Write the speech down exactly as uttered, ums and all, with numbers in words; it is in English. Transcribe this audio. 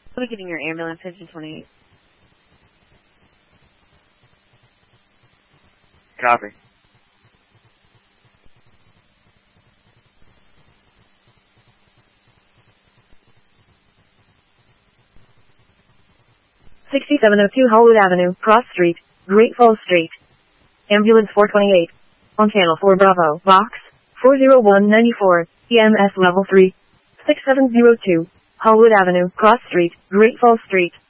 I'll be getting your ambulance, engine twenty-eight. Copy. sixty-seven oh two Hollywood Avenue, Cross Street, Great Falls Street. Ambulance four twenty-eight. On channel four Bravo, box four oh one nine four, E M S level three. six seven oh two, Hollywood Avenue, Cross Street, Great Falls Street.